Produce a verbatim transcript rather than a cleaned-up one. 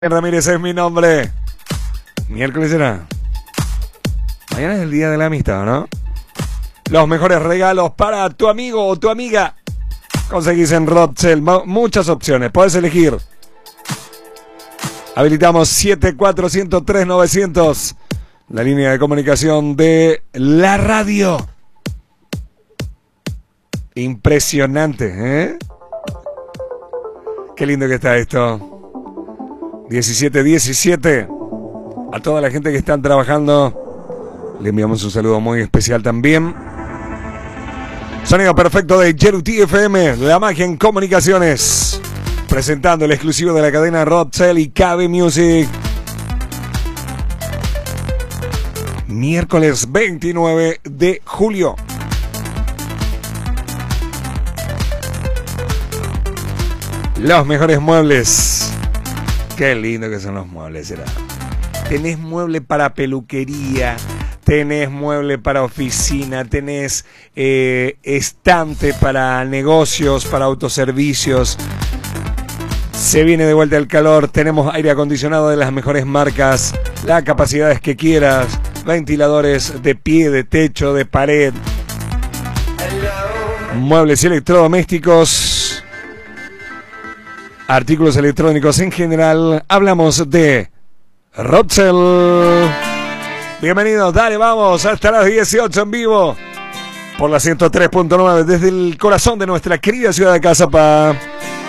Ramírez es mi nombre. Miércoles será. Mañana es el día de la amistad, ¿no? Los mejores regalos para tu amigo o tu amiga conseguís en Rodsell. Muchas opciones, puedes elegir. Habilitamos siete cuatro cero cero tres nueve cero cero, la línea de comunicación de la radio. Impresionante, ¿eh? Qué lindo que está esto. diecisiete diecisiete. A toda la gente que están trabajando le enviamos un saludo muy especial también. Sonido perfecto de Yeruti F M, la magia en comunicaciones, presentando el exclusivo de la cadena Rodsell y K B Music. Miércoles veintinueve de julio. Los mejores muebles. Qué lindo que son los muebles, ¿será? Tenés mueble para peluquería, tenés mueble para oficina, tenés eh, estante para negocios, para autoservicios. Se viene de vuelta el calor, tenemos aire acondicionado de las mejores marcas, las capacidades que quieras, ventiladores de pie, de techo, de pared, muebles electrodomésticos, artículos electrónicos en general. Hablamos de Rodsell. Bienvenidos, dale, vamos, hasta las dieciocho en vivo por la ciento tres punto nueve desde el corazón de nuestra querida ciudad de Cazapá.